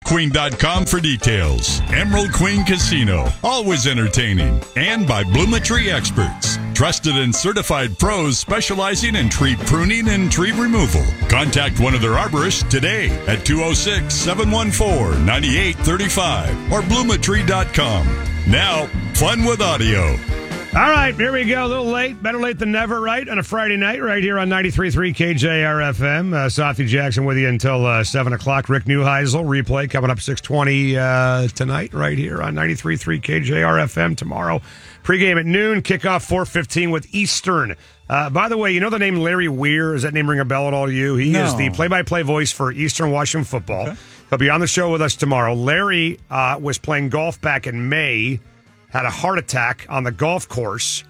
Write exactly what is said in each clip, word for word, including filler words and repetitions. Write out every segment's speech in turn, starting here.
queen dot com for details. Emerald Queen Casino, always entertaining. And by Bloometry Experts, trusted and certified pros specializing in tree pruning and tree removal. Contact one of their arborists today at two oh six, seven one four, nine eight three five or bloometry dot com. Now, fun with audio. All right, here we go. A little late. Better late than never, right? On a Friday night, right here on ninety-three point three K J R F M. Uh, Softy Jackson with you until uh, seven o'clock. Rick Neuheisel, replay coming up six twenty uh, tonight, right here on ninety-three point three K J R F M. Tomorrow, pregame at noon, kickoff four fifteen with Eastern. Uh, by the way, you know the name Larry Weir? Does that name ring a bell at all to you? He No. is the play-by-play voice for Eastern Washington football. Okay. He'll be on the show with us tomorrow. Larry uh, was playing golf back in May, had a heart attack on the golf course,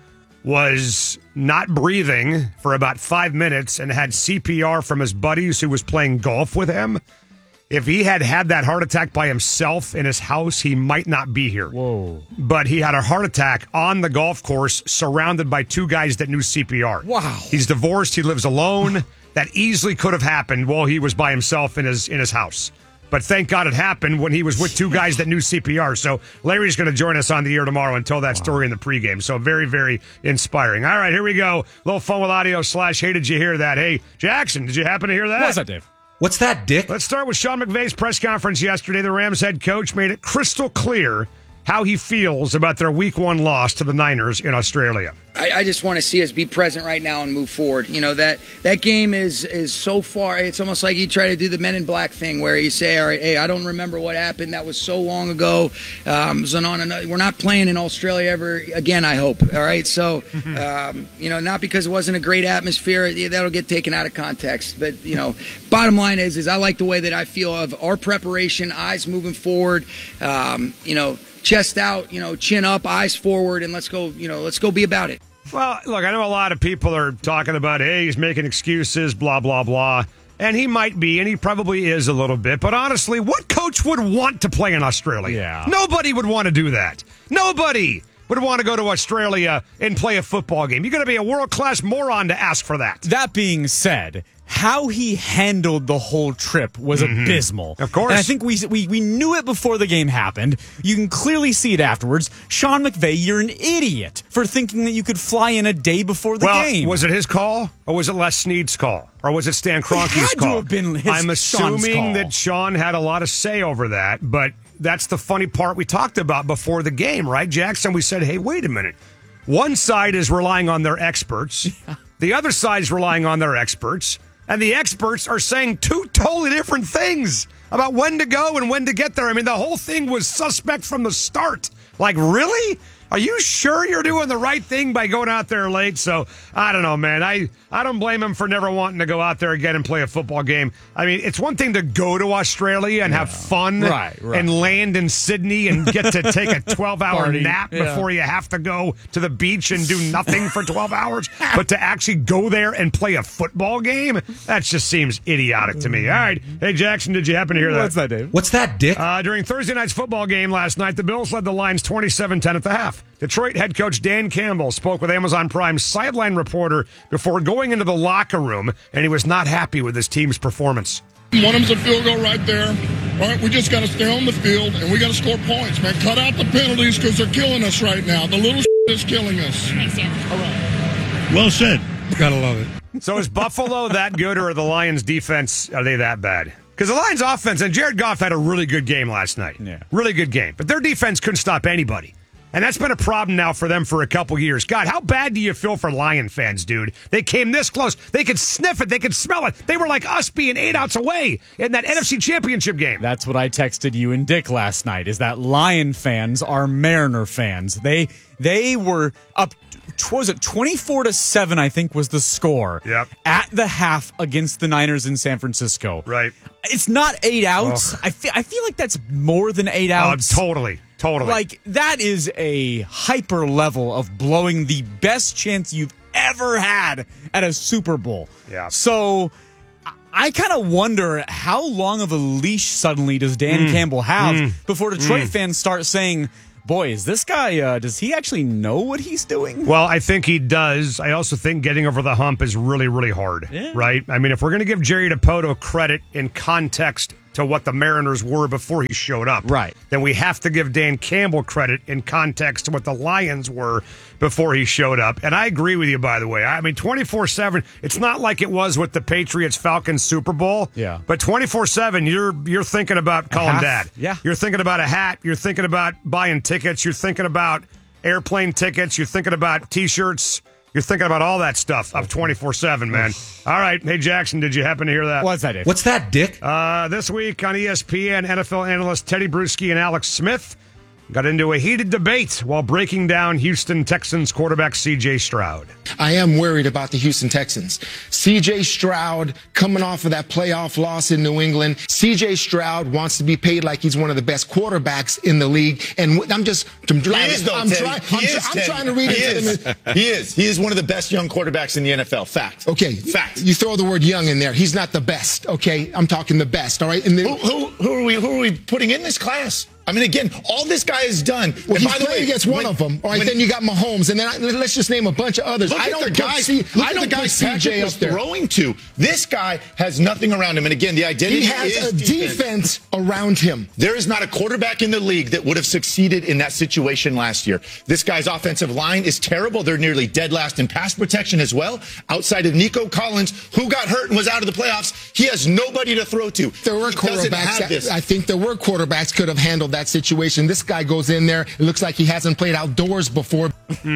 was not breathing for about five minutes and had C P R from his buddies who was playing golf with him. If he had had that heart attack by himself in his house, he might not be here. Whoa. But he had a heart attack on the golf course surrounded by two guys that knew C P R. Wow. He's divorced. He lives alone. That easily could have happened while he was by himself in his in his house. But thank God it happened when he was with two guys that knew C P R. So Larry's going to join us on the air tomorrow and tell that wow. story in the pregame. So very, very inspiring. All right, here we go. A little fun with audio slash, hey, did you hear that? Hey, Jackson, did you happen to hear that? What's that, Dave? What's that, Dick? Let's start with Sean McVay's press conference yesterday. The Rams head coach made it crystal clear how he feels about their week one loss to the Niners in Australia. I, I just want to see us be present right now and move forward. You know, that that game is is so far. It's almost like you try to do the Men in Black thing where you say, all right, hey, I don't remember what happened. That was so long ago. Um, so on another, we're not playing in Australia ever again, I hope. All right. So, um, you know, not because it wasn't a great atmosphere. That'll get taken out of context. But, you know, bottom line is, is I like the way that I feel of our preparation, eyes moving forward, um, you know, chest out, you know, chin up, eyes forward, and let's go, you know, let's go be about it. Well, look, I know a lot of people are talking about, hey, he's making excuses, blah, blah, blah. And he might be, and he probably is a little bit. But honestly, what coach would want to play in Australia? Yeah. Nobody would want to do that. Nobody would want to go to Australia and play a football game. You're going to be a world-class moron to ask for that. That being said, how he handled the whole trip was mm-hmm. abysmal. Of course. And I think we, we we knew it before the game happened. You can clearly see it afterwards. Sean McVay, you're an idiot for thinking that you could fly in a day before the well, game. Was it his call, or was it Les Snead's call? Or was it Stan Kroenke's it had call? To have been his, I'm assuming Sean's call. that Sean had a lot of say over that, but that's the funny part we talked about before the game, right, Jackson? We said, hey, wait a minute. One side is relying on their experts. Yeah. The other side is relying on their experts. And the experts are saying two totally different things about when to go and when to get there. I mean, the whole thing was suspect from the start. Like, really? Are you sure you're doing the right thing by going out there late? So, I don't know, man. I, I don't blame him for never wanting to go out there again and play a football game. I mean, it's one thing to go to Australia and yeah. have fun right, right. and land in Sydney and get to take a twelve-hour nap yeah. before you have to go to the beach and do nothing for twelve hours. But to actually go there and play a football game, that just seems idiotic to me. All right. Hey, Jackson, did you happen to hear that? What's that, Dave? What's that, Dick? Uh, during Thursday night's football game last night, the Bills led the Lions twenty-seven ten at the half. Detroit head coach Dan Campbell spoke with Amazon Prime's sideline reporter before going into the locker room, and he was not happy with his team's performance. One of them's a field goal right there. All right, we just got to stay on the field, and we got to score points, man. Cut out the penalties because they're killing us right now. The little is killing us. Thanks, Dan. All right. Well said. Gotta love it. So is Buffalo that good, or are the Lions' defense, are they that bad? Because the Lions' offense, and Jared Goff had a really good game last night. Yeah. Really good game. But their defense couldn't stop anybody. And that's been a problem now for them for a couple years. God, how bad do you feel for Lion fans, dude? They came this close. They could sniff it. They could smell it. They were like us being eight outs away in that N F C Championship game. That's what I texted you and Dick last night, is that Lion fans are Mariner fans. They they were up, what was it, twenty-four to seven, I think, was the score. Yep. At the half against the Niners in San Francisco. Right. It's not eight outs. I feel, I feel like that's more than eight outs. Oh, totally. Totally. Like, that is a hyper level of blowing the best chance you've ever had at a Super Bowl. Yeah. So I kind of wonder how long of a leash suddenly does Dan mm. Campbell have mm. before Detroit mm. fans start saying, boy, is this guy, uh, does he actually know what he's doing? Well, I think he does. I also think getting over the hump is really, really hard, yeah. right? I mean, if we're going to give Jerry DiPoto credit in context to what the Mariners were before he showed up. Right. Then we have to give Dan Campbell credit in context to what the Lions were before he showed up. And I agree with you, by the way. I mean, twenty-four seven, it's not like it was with the Patriots-Falcons Super Bowl. Yeah. But twenty-four seven, you're you're thinking about calling hat? dad. Yeah. You're thinking about a hat. You're thinking about buying tickets. You're thinking about airplane tickets. You're thinking about T-shirts. You're thinking about all that stuff up twenty-four seven, man. All right. Hey, Jackson, did you happen to hear that? What's that? Dave? What's that, Dick? Uh, this week on E S P N, N F L analyst Teddy Bruschi and Alex Smith got into a heated debate while breaking down Houston Texans quarterback C J Stroud. I am worried about the Houston Texans. C J Stroud coming off of that playoff loss in New England. C J Stroud wants to be paid like he's one of the best quarterbacks in the league. And I'm just, I'm, he is, though, I'm, Teddy. try, He I'm, is, I'm Teddy. trying to read he it. Is. He is. He is one of the best young quarterbacks in the N F L. Fact. Okay. Fact. You throw the word young in there. He's not the best. Okay. I'm talking the best. All right. And then, Who, who, who are we? Who are we putting in this class? I mean, again, all this guy has done. well, and he's by the playing way, against one when, of them. All right. when, Then you got Mahomes, and then I, let's just name a bunch of others. Look I at don't the put guys. C, look I at don't the put guys C J Patrick up was there. throwing to. This guy has nothing around him, and again, the identity He has is a defense around him. There is not a quarterback in the league that would have succeeded in that situation last year. This guy's offensive line is terrible. They're nearly dead last in pass protection as well. Outside of Nico Collins, who got hurt and was out of the playoffs, he has nobody to throw to. There were He doesn't quarterbacks. have this. That, I think there were quarterbacks could have handled that situation. This guy goes in there. It looks like he hasn't played outdoors before.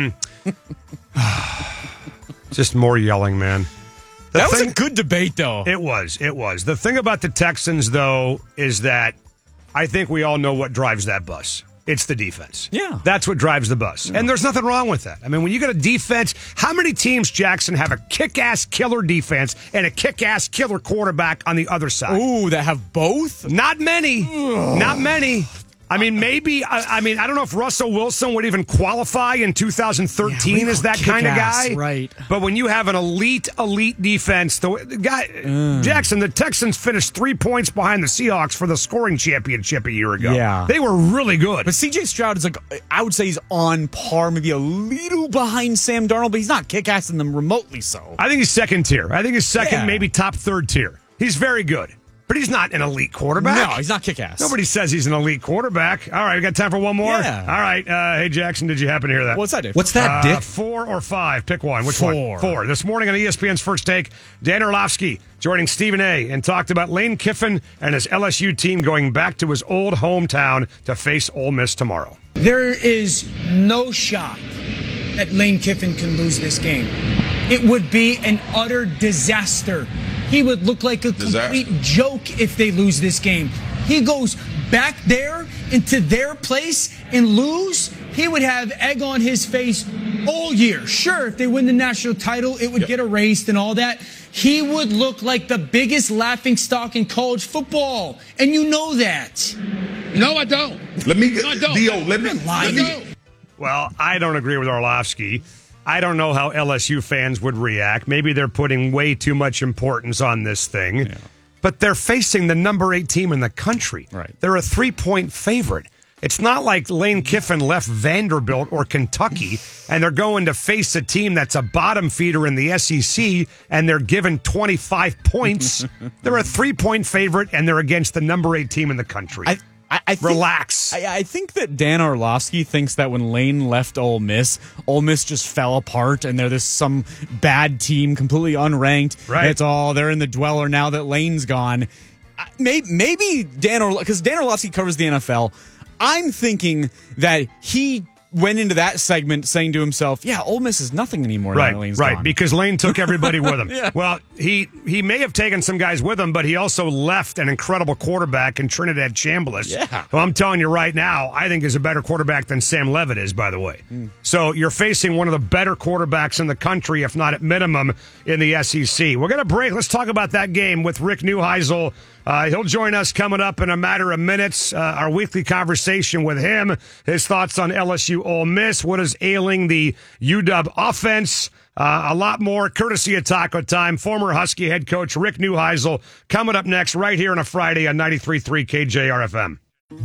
Just more yelling, man. The That was thing- a good debate, though. It was. It was. The thing about the Texans, though, is that I think we all know what drives that bus. It's the defense. Yeah. That's what drives the bus. And there's nothing wrong with that. I mean, when you got a defense, how many teams, Jackson, have a kick-ass killer defense and a kick-ass killer quarterback on the other side? Ooh, that have both? Not many. Not many. I mean, maybe, I, I mean, I don't know if Russell Wilson would even qualify in two thousand thirteen Yeah, we as that go kind of kick-ass, guy. right. But when you have an elite, elite defense, the, the guy, Mm. Jackson, the Texans finished three points behind the Seahawks for the scoring championship a year ago. Yeah. They were really good. But C J Stroud is like, I would say he's on par, maybe a little behind Sam Darnold, but he's not kick-assing them remotely so. I think he's second tier. I think he's second, Yeah. maybe top third tier. He's very good. But he's not an elite quarterback. No, he's not kick-ass. Nobody says he's an elite quarterback. All right, we got time for one more? Yeah. All right. Uh, hey, Jackson, did you happen to hear that? What's that, Dave? What's that, Uh, Dick? four or five? Pick one. Which Four. one? Four. This morning on E S P N's First Take, Dan Orlovsky joining Stephen A. and talked about Lane Kiffin and his L S U team going back to his old hometown to face Ole Miss tomorrow. There is no shot that Lane Kiffin can lose this game. It would be an utter disaster. He would look like a complete joke if they lose this game. He goes back there into their place and lose, he would have egg on his face all year. Sure, if they win the national title, it would yep. get erased and all that. He would look like the biggest laughingstock in college football. And you know that. No, I don't. Let me no, I don't. Dio, let me, let me. Well, I don't agree with Orlovsky. I don't know how L S U fans would react. Maybe they're putting way too much importance on this thing. Yeah. But they're facing the number eight team in the country. Right. They're a three-point favorite. It's not like Lane Kiffin left Vanderbilt or Kentucky and they're going to face a team that's a bottom feeder in the S E C and they're given twenty-five points. They're a three-point favorite and they're against the number eight team in the country. I- I, I think, Relax. I, I think that Dan Orlovsky thinks that when Lane left Ole Miss, Ole Miss just fell apart and they're this some bad team, completely unranked. Right. It's all they're in the dweller now that Lane's gone. Maybe, maybe Dan Orlovsky, because Dan Orlovsky covers the N F L. I'm thinking that he went into that segment saying to himself, yeah, Ole Miss is nothing anymore right, now that Lane's right, gone. because Lane took everybody with him. Yeah. Well, he he may have taken some guys with him, but he also left an incredible quarterback in Trinidad Chambliss, Yeah. who I'm telling you right now, I think is a better quarterback than Sam Levitt is, by the way. Mm. So you're facing one of the better quarterbacks in the country, if not at minimum, in the S E C. We're going to break. Let's talk about that game with Rick Neuheisel. Uh, he'll join us coming up in a matter of minutes. Uh, our weekly conversation with him, his thoughts on L S U Ole Miss, what is ailing the U W offense, uh, a lot more courtesy of Taco Time. Former Husky head coach Rick Neuheisel coming up next right here on a Friday on ninety-three point three K J R F M.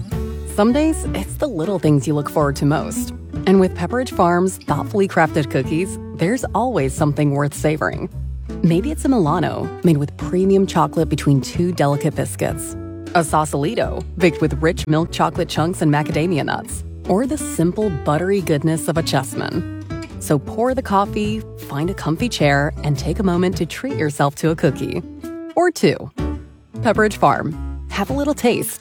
Some days, it's the little things you look forward to most. And with Pepperidge Farm's thoughtfully crafted cookies, there's always something worth savoring. Maybe it's a Milano, made with premium chocolate between two delicate biscuits. a Sausalito baked with rich milk chocolate chunks and macadamia nuts, or the simple buttery goodness of a Chessman. So pour the coffee, find a comfy chair, and take a moment to treat yourself to a cookie. Or two. Pepperidge Farm. Have a little taste.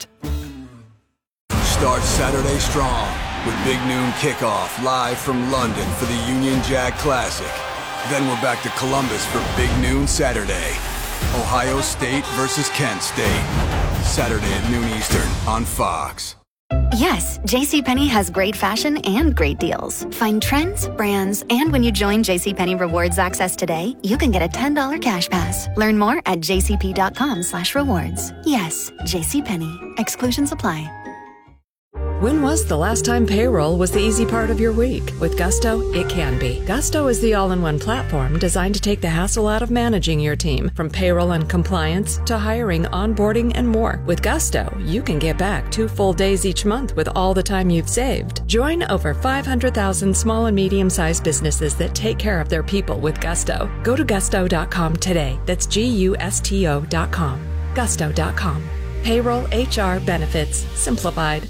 Start Saturday strong with Big Noon Kickoff live from London for the Union Jack Classic. Then we're back to Columbus for Big Noon Saturday. Ohio State versus Kent State. Saturday at noon Eastern on Fox. Yes, JCPenney has great fashion and great deals. Find trends, brands, and when you join JCPenney Rewards Access today, you can get a ten dollars cash pass. Learn more at jcp.com slash rewards. Yes, JCPenney. Exclusions apply. When was the last time payroll was the easy part of your week? With Gusto, it can be. Gusto is the all-in-one platform designed to take the hassle out of managing your team, from payroll and compliance to hiring, onboarding, and more. With Gusto, you can get back two full days each month with all the time you've saved. Join over five hundred thousand small and medium-sized businesses that take care of their people with Gusto. Go to gusto dot com today. That's G U S T O dot com. gusto dot com. Payroll, H R, benefits, simplified.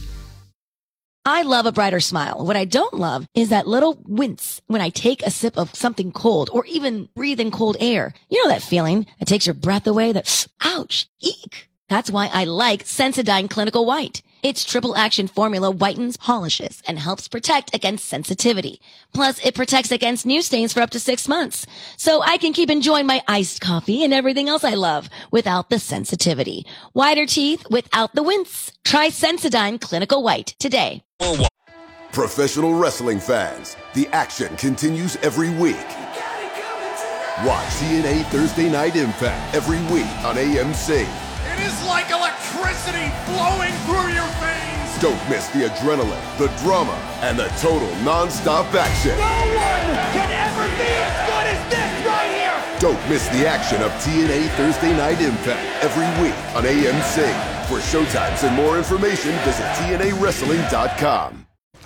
I love a brighter smile. What I don't love is that little wince when I take a sip of something cold or even breathe in cold air. You know that feeling that takes your breath away, that, ouch, eek. That's why I like Sensodyne Clinical White. Its triple action formula whitens, polishes, and helps protect against sensitivity. Plus, it protects against new stains for up to six months. So I can keep enjoying my iced coffee and everything else I love without the sensitivity. Whiter teeth without the wince. Try Sensodyne Clinical White today. Professional wrestling fans, the action continues every week. Watch T N A Thursday Night Impact every week on A M C. It is like electricity flowing through your veins. Don't miss the adrenaline, the drama, and the total non-stop action. No one can ever be as good as this right here. Don't miss the action of T N A Thursday Night Impact every week on A M C. For showtimes and more information, visit T N A wrestling dot com.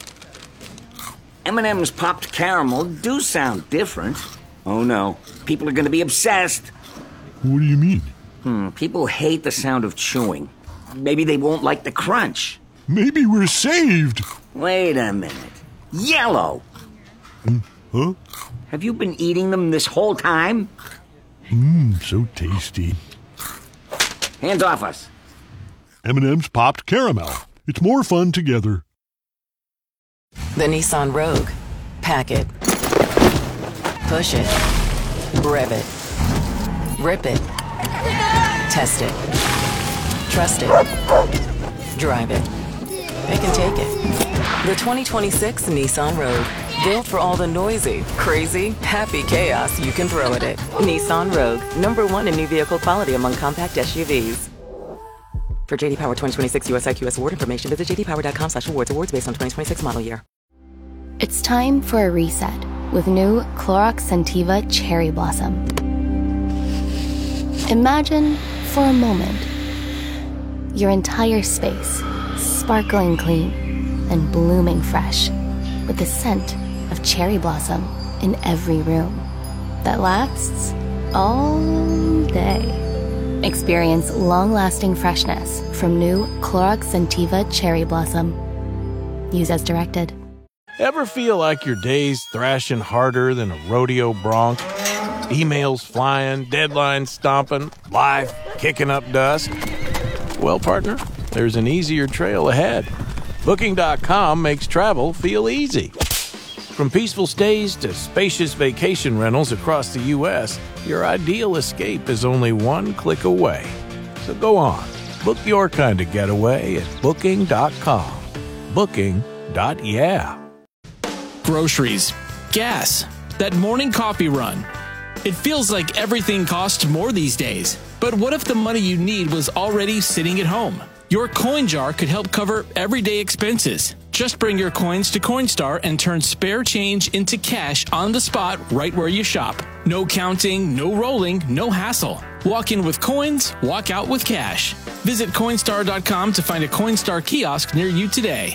M and M's popped caramel do sound different. Oh no, people are going to be obsessed. What do you mean? Hmm, people hate the sound of chewing. Maybe they won't like the crunch. Maybe we're saved. Wait a minute. Yellow! Huh? Have you been eating them this whole time? Mmm, so tasty. Hands off us. M and M's popped caramel. It's more fun together. The Nissan Rogue. Pack it. Push it. Rev it. Rip it. Test it. Trust it. Drive it. It can take it. The twenty twenty-six Nissan Rogue. Built for all the noisy, crazy, happy chaos you can throw at it. Nissan Rogue. Number one in new vehicle quality among compact S U Vs. For J D Power twenty twenty-six U S I Q S award information, visit j d power dot com slash awards. Awards based on twenty twenty-six model year. It's time for a reset with new Clorox Scentiva Cherry Blossom. Imagine, for a moment, your entire space sparkling clean and blooming fresh with the scent of cherry blossom in every room that lasts all day. Experience long-lasting freshness from new Clorox Scentiva Cherry Blossom. Use as directed. Ever feel like your day's thrashing harder than a rodeo bronc? Emails flying, deadlines stomping, life kicking up dust? Well, partner, there's an easier trail ahead. Booking dot com makes travel feel easy. From peaceful stays to spacious vacation rentals across the U S, your ideal escape is only one click away. So go on, book your kind of getaway at booking dot com. Booking. Yeah. Groceries, gas, that morning coffee run. It feels like everything costs more these days. But what if the money you need was already sitting at home? Your coin jar could help cover everyday expenses. Just bring your coins to Coinstar and turn spare change into cash on the spot right where you shop. No counting, no rolling, no hassle. Walk in with coins, walk out with cash. Visit Coinstar dot com to find a Coinstar kiosk near you today.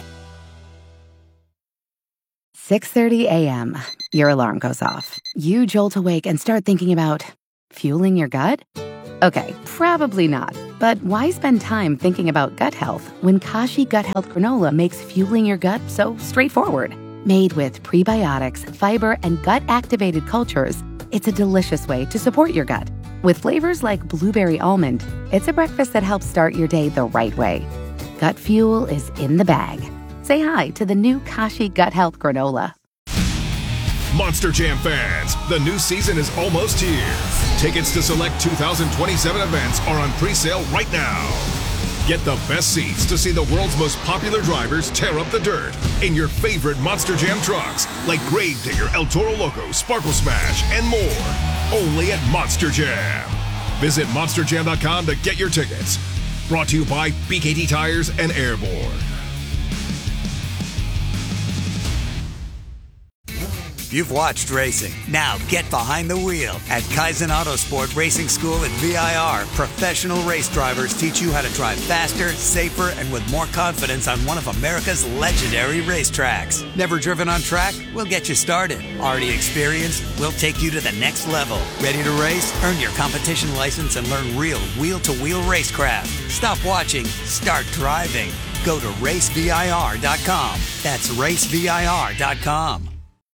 six thirty a.m. Your alarm goes off. You jolt awake and start thinking about fueling your gut? Okay, probably not. But why spend time thinking about gut health when Kashi Gut Health Granola makes fueling your gut so straightforward? Made with prebiotics, fiber, and gut-activated cultures, it's a delicious way to support your gut. With flavors like blueberry almond, it's a breakfast that helps start your day the right way. Gut fuel is in the bag. Say hi to the new Kashi Gut Health Granola. Monster Jam fans, the new season is almost here. Tickets to select two thousand twenty-seven events are on pre-sale right now. Get the best seats to see the world's most popular drivers tear up the dirt in your favorite Monster Jam trucks like Gravedigger, El Toro Loco, Sparkle Smash, and more. Only at Monster Jam. Visit monster jam dot com to get your tickets. Brought to you by B K T Tires and Airborne. You've watched racing. Now get behind the wheel. At Kaizen Autosport Racing School at V I R, professional race drivers teach you how to drive faster, safer, and with more confidence on one of America's legendary racetracks. Never driven on track? We'll get you started. Already experienced? We'll take you to the next level. Ready to race? Earn your competition license and learn real wheel-to-wheel racecraft. Stop watching. Start driving. Go to race V I R dot com. That's race V I R dot com.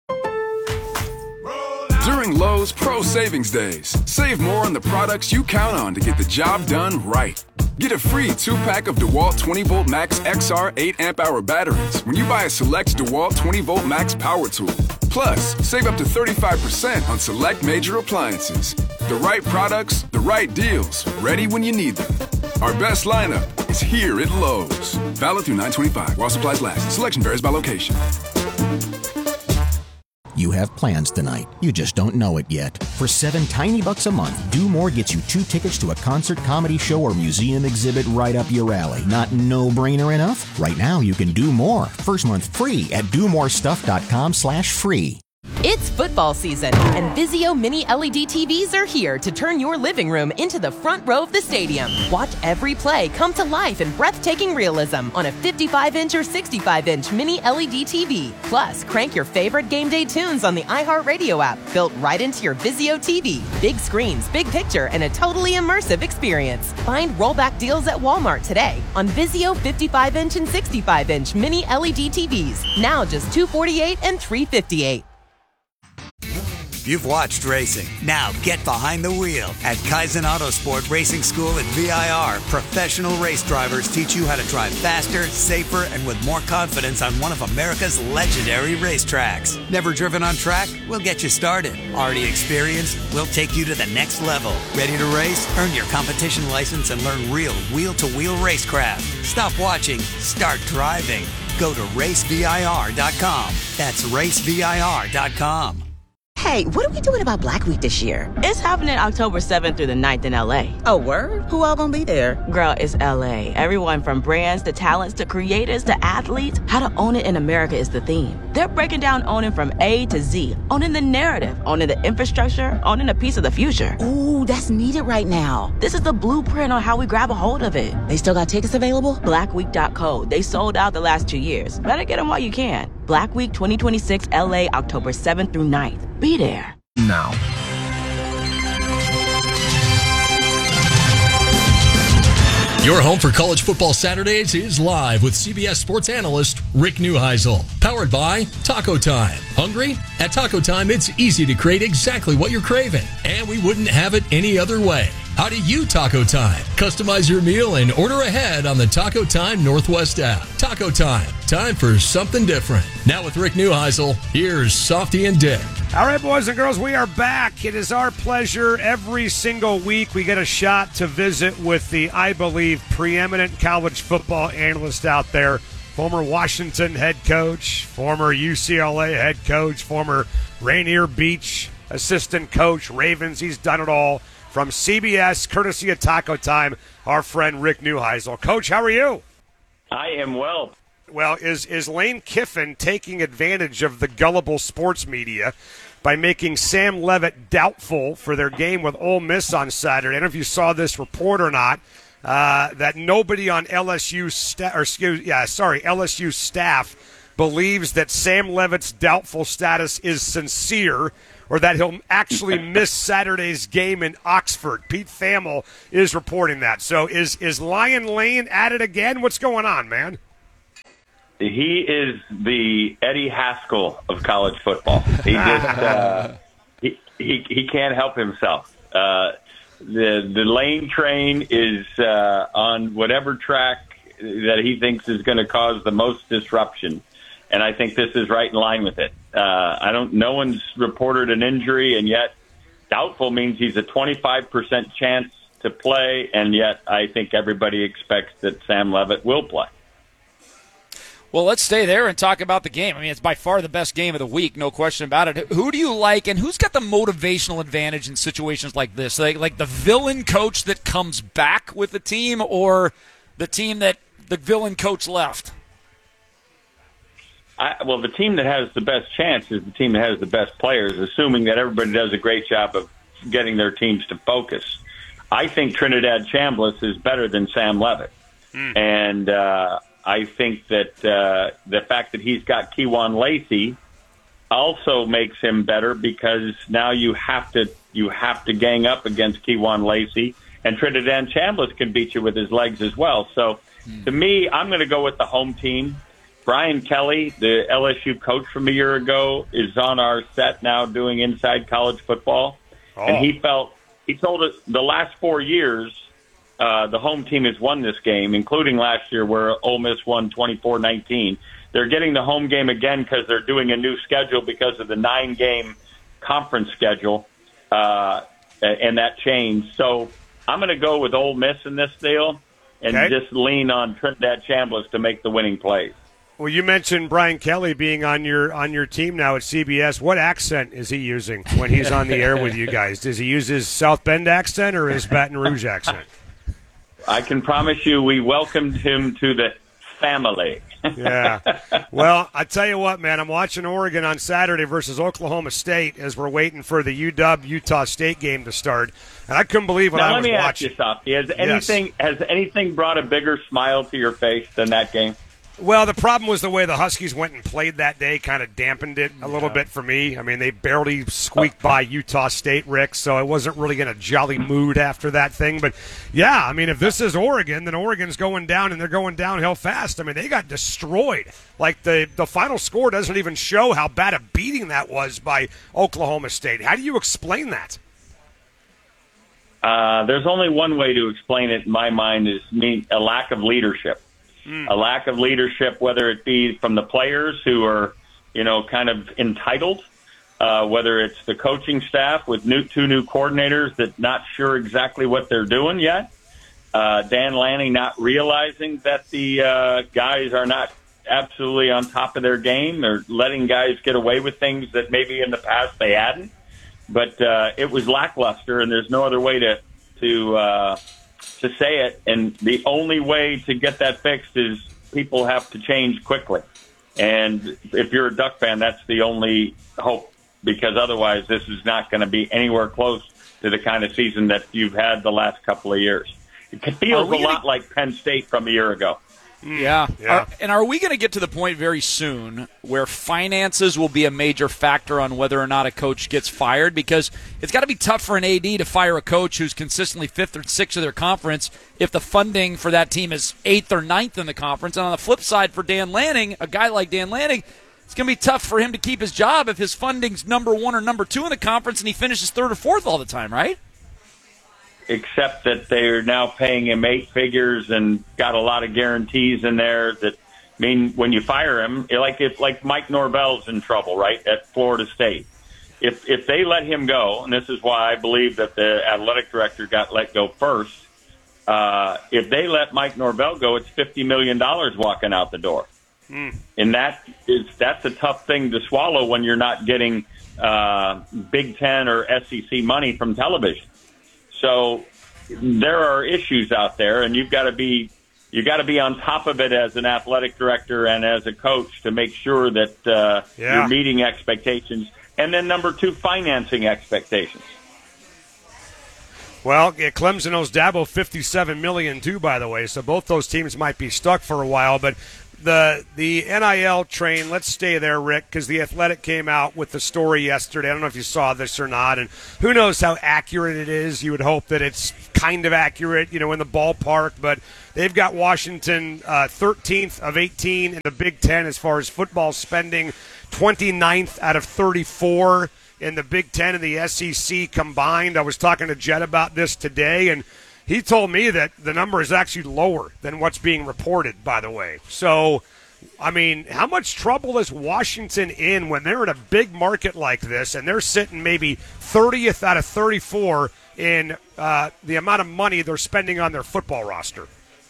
During Lowe's Pro Savings Days, save more on the products you count on to get the job done right. Get a free two-pack of DeWalt twenty volt Max X R eight amp hour batteries when you buy a select DeWalt twenty volt Max power tool. Plus, save up to thirty-five percent on select major appliances. The right products, the right deals, ready when you need them. Our best lineup is here at Lowe's. Valid through nine twenty-five while supplies last. Selection varies by location. You have plans tonight. You just don't know it yet. For seven tiny bucks a month, Do More gets you two tickets to a concert, comedy show, or museum exhibit right up your alley. Not no-brainer enough? Right now, you can do more. First month free at do more stuff dot com slash free. It's football season, and Vizio Mini L E D T Vs are here to turn your living room into the front row of the stadium. Watch every play come to life in breathtaking realism on a fifty-five inch or sixty-five inch Mini L E D T V. Plus, crank your favorite game day tunes on the iHeartRadio app, built right into your Vizio T V. Big screens, big picture, and a totally immersive experience. Find rollback deals at Walmart today on Vizio fifty-five inch and sixty-five inch Mini L E D T Vs. Now just two hundred forty-eight dollars and three hundred fifty-eight dollars. You've watched racing. Now get behind the wheel. At Kaizen Autosport Racing School at V I R, professional race drivers teach you how to drive faster, safer, and with more confidence on one of America's legendary racetracks. Never driven on track? We'll get you started. Already experienced? We'll take you to the next level. Ready to race? Earn your competition license and learn real wheel-to-wheel racecraft. Stop watching. Start driving. Go to race V I R dot com. That's race V I R dot com. Hey, what are we doing about Black Week this year? It's happening October seventh through the ninth in L A. Oh, word? Who all gonna be there? Girl, it's L A. Everyone from brands to talents to creators to athletes. How to own it in America is the theme. They're breaking down owning from A to Z. Owning the narrative, owning the infrastructure, owning a piece of the future. Ooh, that's needed right now. This is the blueprint on how we grab a hold of it. They still got tickets available? black week dot co. They sold out the last two years. Better get them while you can. Black Week twenty twenty-six L A, October seventh through ninth. Be there. Now. Your home for college football Saturdays is live with C B S sports analyst Rick Neuheisel. Powered by Taco Time. Hungry? At Taco Time, it's easy to create exactly what you're craving, and we wouldn't have it any other way. How do you Taco Time? Customize your meal and order ahead on the Taco Time Northwest app. Taco Time. Time for something different. Now with Rick Neuheisel, here's Softy and Dick. All right, boys and girls, we are back. It is our pleasure every single week we get a shot to visit with the, I believe, preeminent college football analyst out there, former Washington head coach, former U C L A head coach, former Rainier Beach assistant coach, Ravens. He's done it all. From C B S, courtesy of Taco Time, our friend Rick Neuheisel. Coach, how are you? I am well. Well, is is Lane Kiffin taking advantage of the gullible sports media by making Sam Leavitt doubtful for their game with Ole Miss on Saturday? I don't know if you saw this report or not, uh, that nobody on L S U staff, or excuse, yeah, sorry, L S U staff believes that Sam Leavitt's doubtful status is sincere, or that he'll actually miss Saturday's game in Oxford. Pete Thamel is reporting that. So is is Lion Lane at it again? What's going on, man? He is the Eddie Haskell of college football. He just uh, he, he he can't help himself. Uh, the the Lane train is uh, on whatever track that he thinks is going to cause the most disruption, and I think this is right in line with it. Uh, I don't. No one's reported an injury, and yet doubtful means he's a twenty-five percent chance to play, and yet I think everybody expects that Sam Levitt will play. Well, let's stay there and talk about the game. I mean, it's by far the best game of the week, no question about it. Who do you like, and who's got the motivational advantage in situations like this? Like, like the villain coach that comes back with the team, or the team that the villain coach left? I, well, the team that has the best chance is the team that has the best players, assuming that everybody does a great job of getting their teams to focus. I think Trinidad Chambliss is better than Sam Levitt. Mm. And uh, I think that uh, the fact that he's got Kewan Lacey also makes him better, because now you have to you have to gang up against Kewan Lacey, and Trinidad Chambliss can beat you with his legs as well. So mm. to me, I'm going to go with the home team. Brian Kelly, the L S U coach from a year ago, is on our set now doing Inside College Football. Oh. And he felt, he told us the last four years, uh, the home team has won this game, including last year where Ole Miss won twenty-four nineteen. They're getting the home game again because they're doing a new schedule because of the nine-game conference schedule uh, and that change. So I'm going to go with Ole Miss in this deal and okay. just lean on Trinidad Chambliss to make the winning plays. Well, you mentioned Brian Kelly being on your on your team now at C B S. What accent is he using when he's on the air with you guys? Does he use his South Bend accent or his Baton Rouge accent? I can promise you we welcomed him to the family. Yeah. Well, I tell you what, man, I'm watching Oregon on Saturday versus Oklahoma State as we're waiting for the U W Utah State game to start. And I couldn't believe what now, I was watching. Now, let watching. me ask you, Softy, has anything, yes. has anything brought a bigger smile to your face than that game? Well, the problem was the way the Huskies went and played that day kind of dampened it a little yeah. bit for me. I mean, they barely squeaked by Utah State, Rick, so I wasn't really in a jolly mood after that thing. But, yeah, I mean, if this is Oregon, then Oregon's going down, and they're going downhill fast. I mean, they got destroyed. Like, the, the final score doesn't even show how bad a beating that was by Oklahoma State. How do you explain that? Uh, there's only one way to explain it in my mind, is mean, a lack of leadership. Mm. A lack of leadership, whether it be from the players who are, you know, kind of entitled, uh, whether it's the coaching staff with new, two new coordinators that not sure exactly what they're doing yet, uh, Dan Lanning not realizing that the uh, guys are not absolutely on top of their game. They're letting guys get away with things that maybe in the past they hadn't. But uh, it was lackluster, and there's no other way to to uh, to say it. And the only way to get that fixed is people have to change quickly. And if you're a Duck fan, that's the only hope, because otherwise this is not going to be anywhere close to the kind of season that you've had the last couple of years. It feels a lot like Penn State from a year ago. Yeah. yeah. Are, and are we going to get to the point very soon where finances will be a major factor on whether or not a coach gets fired? Because it's got to be tough for an A D to fire a coach who's consistently fifth or sixth of their conference if the funding for that team is eighth or ninth in the conference. And on the flip side, for Dan Lanning, a guy like Dan Lanning, it's going to be tough for him to keep his job if his funding's number one or number two in the conference and he finishes third or fourth all the time, right? Except that they're now paying him eight figures and got a lot of guarantees in there that mean when you fire him, like if like Mike Norvell's in trouble, right, at Florida State. If if they let him go, and this is why I believe that the athletic director got let go first, uh, if they let Mike Norvell go, it's fifty million dollars walking out the door. Mm. And that is that's a tough thing to swallow when you're not getting uh, Big Ten or S E C money from television. So there are issues out there, and you've got to be you got to be on top of it as an athletic director and as a coach to make sure that uh, yeah. you're meeting expectations. And then number two, financing expectations. Well, yeah, Clemson owes Dabo fifty-seven million dollars too, by the way, so both those teams might be stuck for a while. But The the N I L train, let's stay there, Rick, because The Athletic came out with the story yesterday. I don't know if you saw this or not, and who knows how accurate it is. You would hope that it's kind of accurate, you know, in the ballpark, but they've got Washington uh, thirteenth of eighteen in the Big Ten as far as football spending, twenty-ninth out of thirty-four in the Big Ten and the S E C combined. I was talking to Jed about this today, and he told me that the number is actually lower than what's being reported, by the way. So, I mean, how much trouble is Washington in when they're in a big market like this and they're sitting maybe thirtieth out of thirty-four in uh, the amount of money they're spending on their football roster?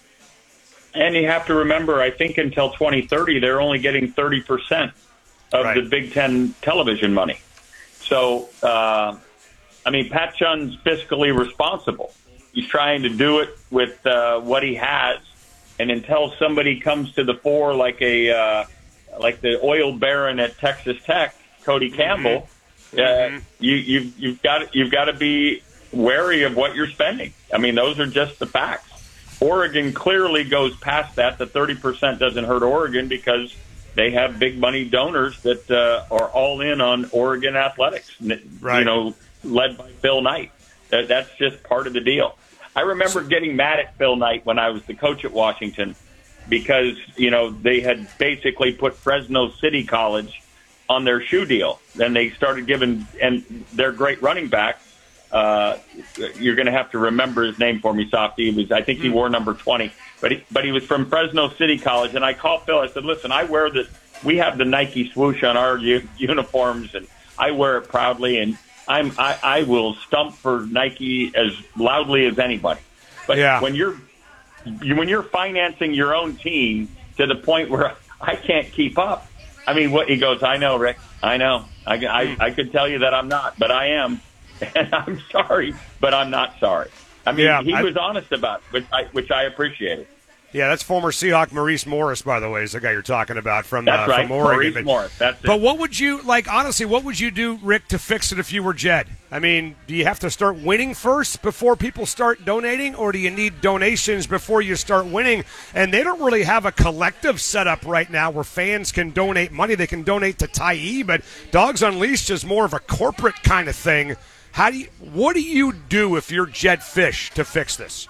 And you have to remember, I think until twenty thirty, they're only getting thirty percent of right. the Big Ten television money. So, uh, I mean, Pat Chun's fiscally responsible. He's trying to do it with uh, what he has, and until somebody comes to the fore, like a uh, like the oil baron at Texas Tech, Cody Campbell, mm-hmm. Uh, mm-hmm. you, you've you've got you've got to be wary of what you're spending. I mean, those are just the facts. Oregon clearly goes past that. The thirty percent doesn't hurt Oregon because they have big money donors that uh, are all in on Oregon athletics. Right. You know, led by Phil Knight. That, that's just part of the deal. I remember getting mad at Phil Knight when I was the coach at Washington because, you know, they had basically put Fresno City College on their shoe deal. Then they started giving, and their great running back, uh, you're going to have to remember his name for me, Softy. He was, I think he wore number twenty, but he, but he was from Fresno City College. And I called Phil. I said, listen, I wear the, we have the Nike swoosh on our u- uniforms, and I wear it proudly, and I'm, I, I will stump for Nike as loudly as anybody. But yeah. when you're you, when you're financing your own team to the point where I can't keep up, I mean, what he goes, I know, Rick, I know. I, I, I could tell you that I'm not, but I am. And I'm sorry, but I'm not sorry. I mean, yeah, he I, was honest about it, which I, which I appreciated. Yeah, that's former Seahawk Maurice Morris, by the way, is the guy you're talking about from, that's uh, right. from Oregon. Maurice but, Morris, that's it. But what would you, like, honestly, what would you do, Rick, to fix it if you were Jed? I mean, do you have to start winning first before people start donating, or do you need donations before you start winning? And they don't really have a collective setup right now where fans can donate money. They can donate to Tyee, but Dogs Unleashed is more of a corporate kind of thing. How do you, what do you do if you're Jed Fish to fix this?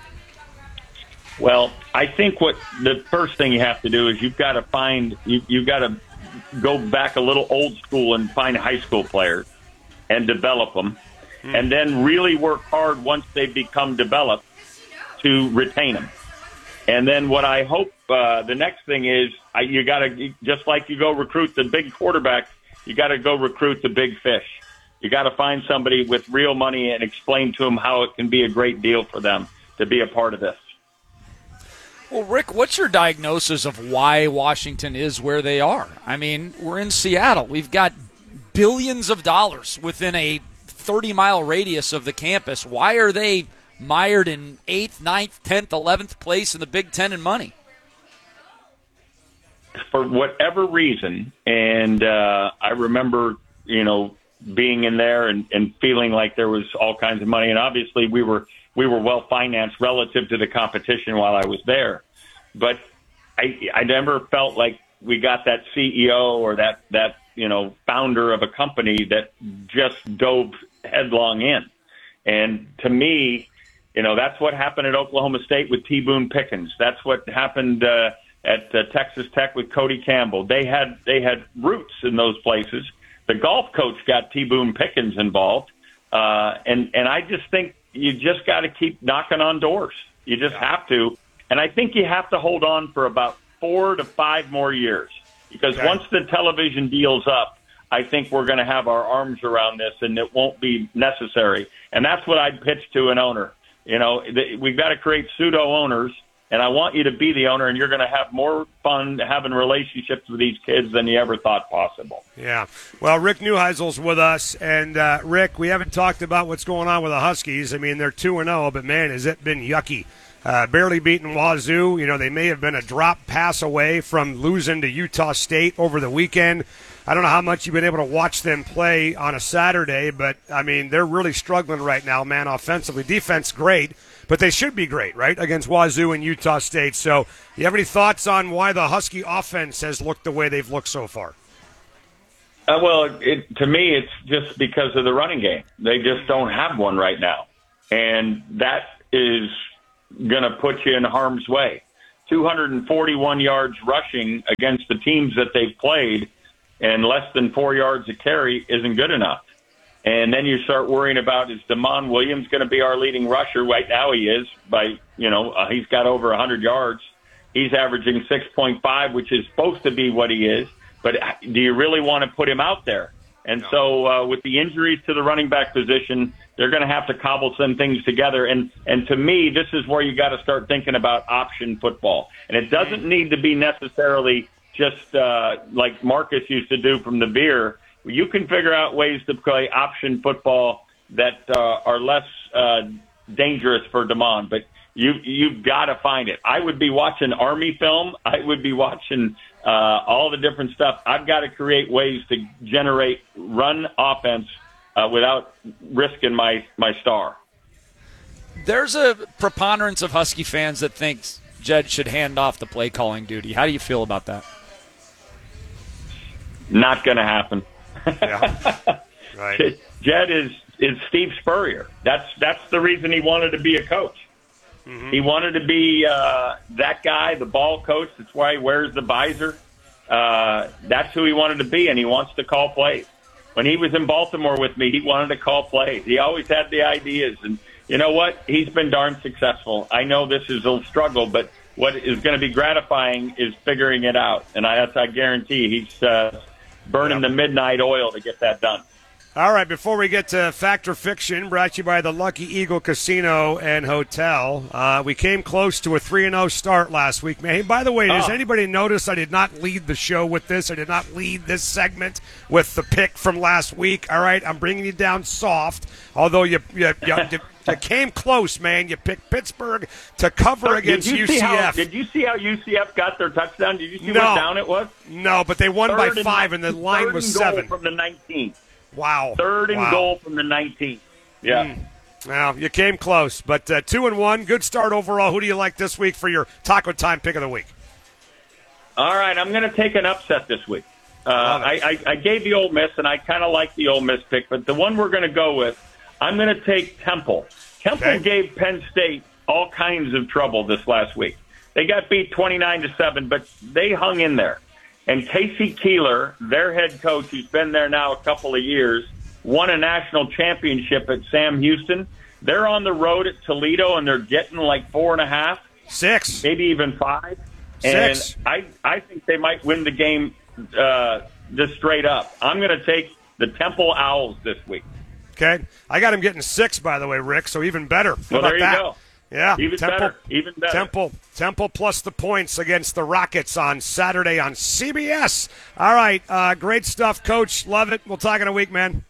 Well, I think what the first thing you have to do is you've got to find, you, you've got to go back a little old school and find high school players and develop them, mm. and then really work hard once they become developed to retain them. And then what I hope uh, the next thing is I, you got to, just like you go recruit the big quarterback, you got to go recruit the big fish. You got to find somebody with real money and explain to them how it can be a great deal for them to be a part of this. Well, Rick, what's your diagnosis of why Washington is where they are? I mean, we're in Seattle. We've got billions of dollars within a thirty-mile radius of the campus. Why are they mired in eighth, ninth, tenth, eleventh place in the Big Ten in money? For whatever reason, and uh, I remember, you know, being in there and, and feeling like there was all kinds of money, and obviously we were we were well financed relative to the competition while I was there. But I I never felt like we got that C E O or that that you know founder of a company that just dove headlong in. And to me, you know, that's what happened at Oklahoma State with T. Boone Pickens. That's what happened uh, at uh, Texas Tech with Cody Campbell. They had they had roots in those places. The golf coach got T. Boone Pickens involved, uh, and and I just think you just got to keep knocking on doors. You just have to, and I think you have to hold on for about four to five more years, because okay. once the television deal's up, I think we're going to have our arms around this, and it won't be necessary. And that's what I'd pitch to an owner. You know, we've got to create pseudo owners. And I want you to be the owner, and you're going to have more fun having relationships with these kids than you ever thought possible. Yeah. Well, Rick Neuheisel's with us. And, uh, Rick, we haven't talked about what's going on with the Huskies. I mean, they're two and oh, but, man, has it been yucky. Uh, barely beaten Wazoo. You know, they may have been a drop pass away from losing to Utah State over the weekend. I don't know how much you've been able to watch them play on a Saturday, but, I mean, they're really struggling right now, man, offensively. Defense, great. but they should be great, right, against Wazoo and Utah State. So you have any thoughts on why the Husky offense has looked the way they've looked so far? Uh, well, it, to me, it's just because of the running game. They just don't have one right now. And that is going to put you in harm's way. two hundred forty-one yards rushing against the teams that they've played and less than four yards a carry isn't good enough. And then you start worrying about, is Damon Williams going to be our leading rusher? Right now he is. By you know, uh, he's got over one hundred yards. He's averaging six point five, which is supposed to be what he is. But do you really want to put him out there? And no. so uh, with the injuries to the running back position, they're going to have to cobble some things together. And, and to me, this is where you got to start thinking about option football. And it doesn't need to be necessarily just uh, like Marcus used to do from the beer. You can figure out ways to play option football that uh, are less uh, dangerous for Damon. But you, you've got to find it. I would be watching Army film. I would be watching uh, all the different stuff. I've got to create ways to generate run offense uh, without risking my, my star. There's a preponderance of Husky fans that thinks Jed should hand off the play calling duty. How do you feel about that? Not going to happen. Yeah. Right. Jed is, is Steve Spurrier. That's that's the reason he wanted to be a coach. Mm-hmm. He wanted to be uh, that guy, the ball coach. That's why he wears the visor. Uh, that's who he wanted to be, and he wants to call plays. When he was in Baltimore with me, he wanted to call plays. He always had the ideas, and you know what? He's been darn successful. I know this is a struggle, but what is going to be gratifying is figuring it out, and I, that's I guarantee he's uh, burning yep. the midnight oil to get that done. All right, before we get to Fact or Fiction, brought to you by the Lucky Eagle Casino and Hotel, uh, we came close to a three and oh start last week. Man, hey, by the way, oh. does anybody notice I did not lead the show with this? I did not lead this segment with the pick from last week. All right, I'm bringing you down soft, although you you, you, you, you came close, man. You picked Pittsburgh to cover against did you U C F. See how, did you see how U C F got their touchdown? Did you see no. what down it was? No, but they won third by five, and, and the line was seven. From the nineteen. Wow. Third and wow. goal from the nineteen. Yeah. Mm. Well, you came close, but uh, two and one. Good start overall. Who do you like this week for your Taco Time pick of the week? All right, I'm going to take an upset this week. Uh, I, I, I gave the Ole Miss, and I kind of like the Ole Miss pick, but the one we're going to go with, I'm going to take Temple. Temple okay. gave Penn State all kinds of trouble this last week. They got beat twenty-nine to seven, but they hung in there. And Casey Keeler, their head coach, who's been there now a couple of years, won a national championship at Sam Houston. They're on the road at Toledo, and they're getting like four and a half. Six. Maybe even five. Six. And I, I think they might win the game uh, just straight up. I'm going to take the Temple Owls this week. Okay. I got him getting six, by the way, Rick, so even better. How well, about there you that? go. Yeah, even Temple, better. Even better. Temple, Temple plus the points against the Rockets on Saturday on C B S. All right, uh, great stuff, Coach. Love it. We'll talk in a week, man.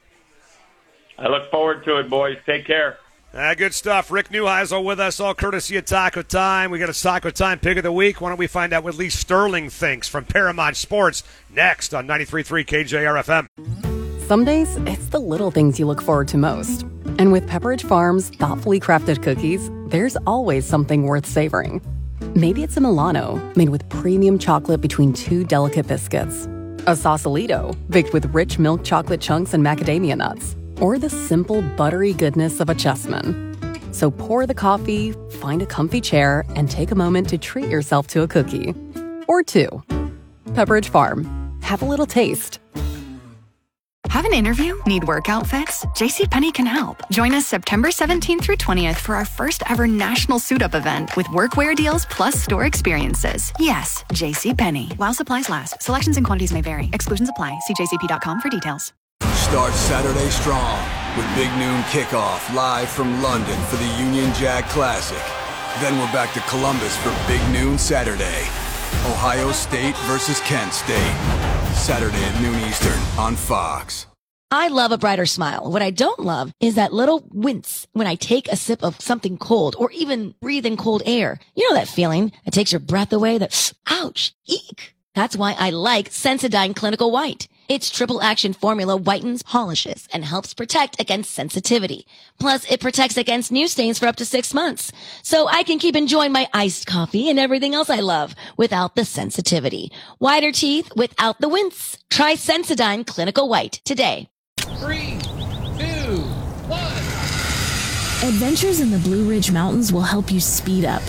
I look forward to it, boys. Take care. Uh, good stuff. Rick Neuheisel with us, all courtesy of Taco Time. We got a Taco Time pick of the week. Why don't we find out what Lee Sterling thinks from Paramount Sports next on ninety-three point three K J R F M. Some days, it's the little things you look forward to most. And with Pepperidge Farm's thoughtfully crafted cookies, there's always something worth savoring. Maybe it's a Milano, made with premium chocolate between two delicate biscuits. A Sausalito, baked with rich milk chocolate chunks and macadamia nuts. Or the simple, buttery goodness of a Chessman. So pour the coffee, find a comfy chair, and take a moment to treat yourself to a cookie. Or two. Pepperidge Farm. Have a little taste. Have an interview? Need work outfits? JCPenney can help. Join us September seventeenth through twentieth for our first ever national suit-up event with workwear deals plus store experiences. Yes, JCPenney. While supplies last. Selections and quantities may vary. Exclusions apply. See j c p dot com for details. Start Saturday strong with Big Noon Kickoff live from London for the Union Jack Classic. Then we're back to Columbus for Big Noon Saturday. Ohio State versus Kent State. Saturday at noon Eastern on Fox. I love a brighter smile. What I don't love is that little wince when I take a sip of something cold or even breathe in cold air. You know that feeling that takes your breath away, that ouch, eek. That's why I like Sensodyne Clinical White. Its triple action formula whitens, polishes, and helps protect against sensitivity. Plus, it protects against new stains for up to six months. So I can keep enjoying my iced coffee and everything else I love without the sensitivity. Whiter teeth without the wince. Try Sensodyne Clinical White today. Three, two, one. Adventures in the Blue Ridge Mountains will help you speed up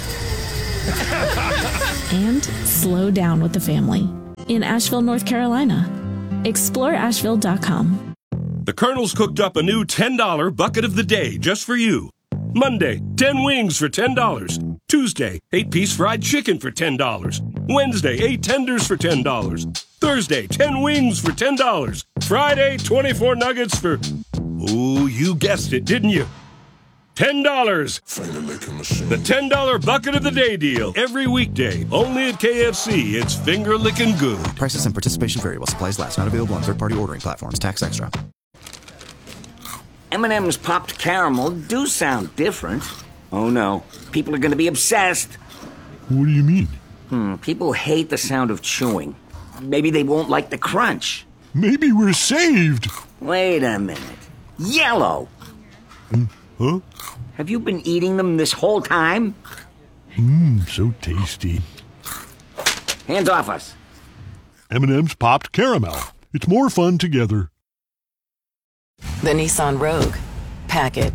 and slow down with the family in Asheville, North Carolina. explore asheville dot com. The Colonel's cooked up a new ten dollar bucket of the day just for you. Monday, ten wings for ten dollars. Tuesday, eight piece fried chicken for ten dollars. Wednesday, eight tenders for ten dollars. Thursday, ten wings for ten dollars. Friday, twenty-four nuggets for... Ooh, you guessed it, didn't you? ten dollars. The ten dollar bucket of the day deal. Every weekday. Only at K F C. It's finger-licking good. Prices and participation vary while supplies last. Not available on third-party ordering platforms. Tax extra. M and M's popped caramel do sound different. Oh no, people are going to be obsessed. What do you mean? Hmm, people hate the sound of chewing. Maybe they won't like the crunch. Maybe we're saved. Wait a minute. Yellow. Huh? Have you been eating them this whole time? Mmm, so tasty. Hands off us. M and M's popped caramel. It's more fun together. The Nissan Rogue. Pack it.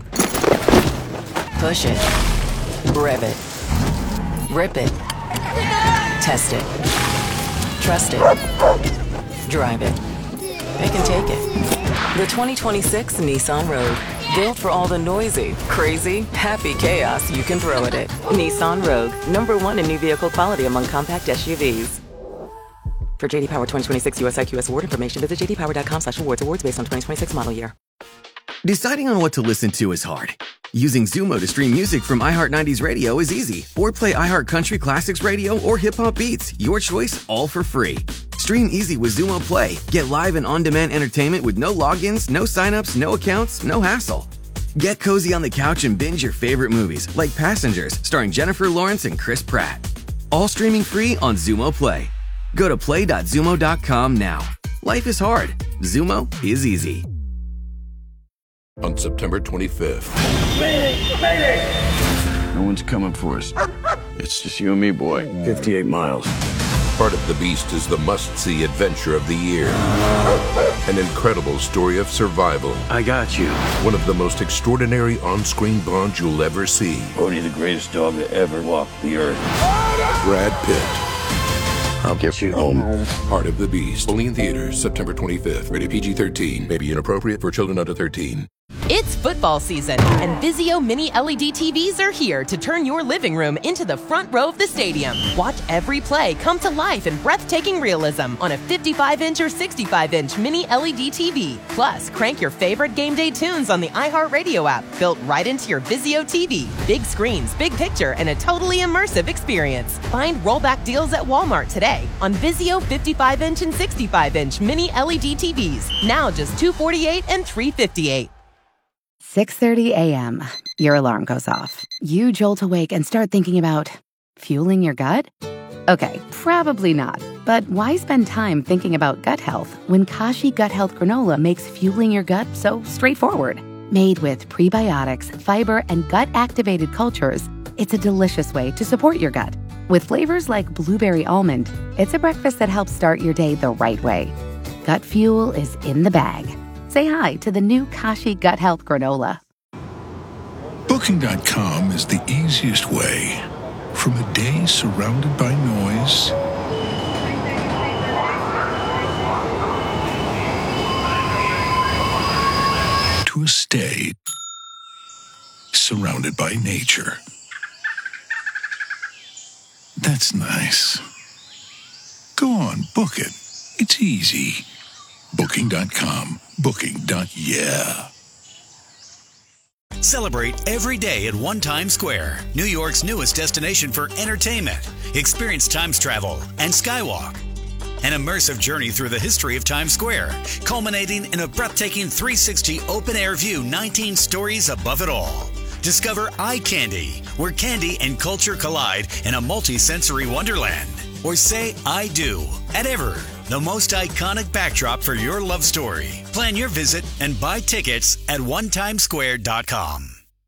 Push it. Rev it. Rip it. Test it. Trust it. Drive it. They can take it. The twenty twenty-six Nissan Rogue. Built for all the noisy, crazy, happy chaos you can throw at it. Nissan Rogue. Number one in new vehicle quality among compact S U Vs. For J D Power twenty twenty-six U S I Q S award information, visit j d power dot com slash awards. Awards based on twenty twenty-six model year. Deciding on what to listen to is hard. Using Zumo to stream music from iHeart nineties Radio is easy. Or play iHeart Country Classics Radio or Hip Hop Beats. Your choice, all for free. Stream easy with Zumo Play. Get live and on-demand entertainment with no logins, no signups, no accounts, no hassle. Get cozy on the couch and binge your favorite movies, like Passengers, starring Jennifer Lawrence and Chris Pratt. All streaming free on Zumo Play. Go to play dot zumo dot com now. Life is hard. Zumo is easy. On September twenty-fifth. No one's coming for us. It's just you and me, boy. fifty-eight miles. Part of the Beast is the must-see adventure of the year. An incredible story of survival. I got you. One of the most extraordinary on-screen bonds you'll ever see. Bodhi, the greatest dog that ever walked the earth. Brad Pitt. I'll get you home. Part of the Beast. Only in theaters September twenty-fifth. Rated P G thirteen. May be inappropriate for children under thirteen. It's football season, and Vizio Mini L E D T Vs are here to turn your living room into the front row of the stadium. Watch every play come to life in breathtaking realism on a fifty-five inch or sixty-five inch Mini L E D T V. Plus, crank your favorite game day tunes on the iHeartRadio app, built right into your Vizio T V. Big screens, big picture, and a totally immersive experience. Find rollback deals at Walmart today on Vizio fifty-five inch and sixty-five inch Mini L E D T Vs. Now just two hundred forty-eight dollars and three hundred fifty-eight dollars. six thirty a.m. Your alarm goes off. You jolt awake and start thinking about fueling your gut? Okay, probably not. But why spend time thinking about gut health when Kashi Gut Health Granola makes fueling your gut so straightforward? Made with prebiotics, fiber, and gut-activated cultures, it's a delicious way to support your gut. With flavors like blueberry almond, it's a breakfast that helps start your day the right way. Gut fuel is in the bag. Say hi to the new Kashi Gut Health Granola. Booking dot com is the easiest way. From a day surrounded by noise to a stay surrounded by nature. That's nice. Go on, book it. It's easy. Booking dot com. Booking. Yeah. Celebrate every day at One Times Square, New York's newest destination for entertainment. Experience Times Travel and Skywalk. An immersive journey through the history of Times Square, culminating in a breathtaking three sixty open-air view, nineteen stories above it all. Discover Eye Candy, where candy and culture collide in a multi-sensory wonderland. Or say I do at Ever, the most iconic backdrop for your love story. Plan your visit and buy tickets at one time square dot com.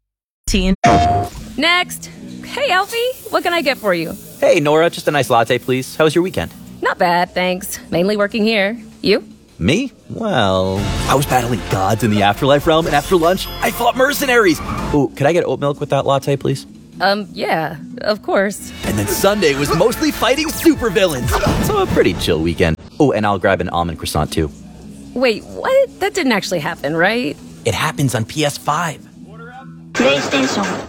Next. Hey, Alfie, what can I get for you? Hey, Nora, just a nice latte, please. How was your weekend? Not bad, thanks. Mainly working here. You? Me? Well, I was battling gods in the afterlife realm, and after lunch, I fought mercenaries. Ooh, could I get oat milk with that latte, please? Um, yeah, of course. And then Sunday was mostly fighting supervillains. So a pretty chill weekend. Oh, and I'll grab an almond croissant, too. Wait, what? That didn't actually happen, right? It happens on P S five. PlayStation.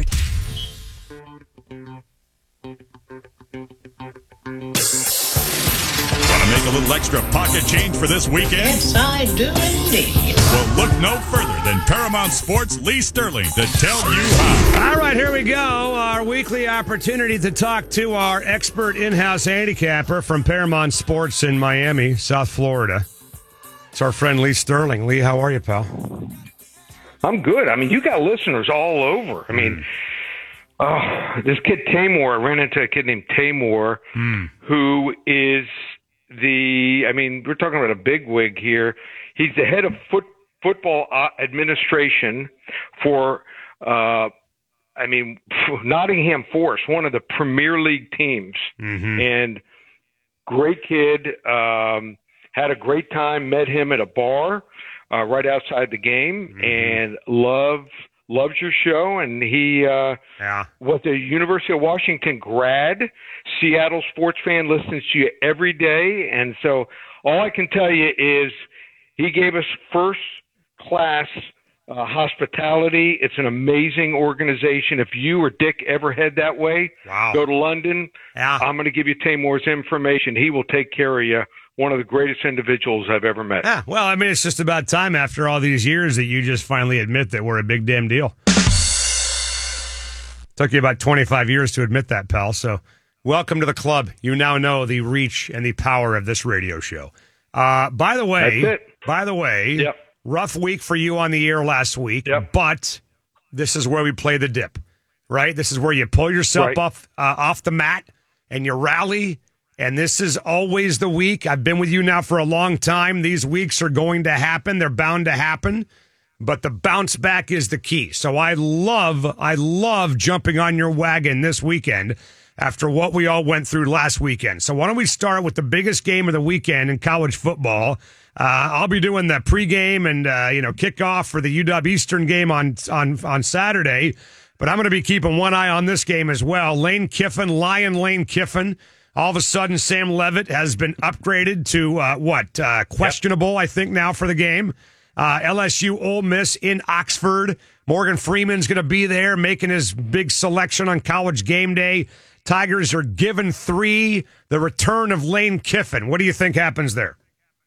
Want to make a little extra pocket change for this weekend? Yes, I do indeed. Well, look no further than Paramount Sports' Lee Sterling to tell you how. All right, here we go. Our weekly opportunity to talk to our expert in-house handicapper from Paramount Sports in Miami, South Florida. It's our friend Lee Sterling. Lee, how are you, pal? I'm good. I mean, you got listeners all over. I mean, oh, this kid Tamor, I ran into a kid named Tamor, mm. who is the, I mean, we're talking about a bigwig here. He's the head of foot, football administration for, uh, I mean, Nottingham Forest, one of the Premier League teams. Mm-hmm. And great kid, um, had a great time, met him at a bar uh, right outside the game, mm-hmm. and loves loves your show. And he uh, yeah. was a University of Washington grad, Seattle sports fan, listens to you every day. And so all I can tell you is he gave us first class uh, hospitality. It's an amazing organization. If you or Dick ever head that way, wow. go to London. Yeah. I'm going to give you Tamor's information. He will take care of you. One of the greatest individuals I've ever met. Yeah, well, I mean, it's just about time after all these years that you just finally admit that we're a big damn deal. Took you about twenty-five years to admit that, pal. So welcome to the club. You now know the reach and the power of this radio show. Uh, by the way, That's it. by the way, yep. rough week for you on the air last week, yep. but this is where we play the dip, right? This is where you pull yourself right. off, uh, off the mat and you rally. And this is always the week. I've been with you now for a long time. These weeks are going to happen. They're bound to happen. But the bounce back is the key. So I love, I love jumping on your wagon this weekend after what we all went through last weekend. So why don't we start with the biggest game of the weekend in college football? Uh, I'll be doing the pregame and, uh, you know, kickoff for the U W Eastern game on, on, on Saturday. But I'm going to be keeping one eye on this game as well. Lane Kiffin, Lion Lane Kiffin. All of a sudden, Sam Leavitt has been upgraded to, uh, what, uh, questionable, yep. I think, now for the game. Uh, L S U Ole Miss in Oxford. Morgan Freeman's going to be there making his big selection on College Game Day. Tigers are given three. The return of Lane Kiffin. What do you think happens there?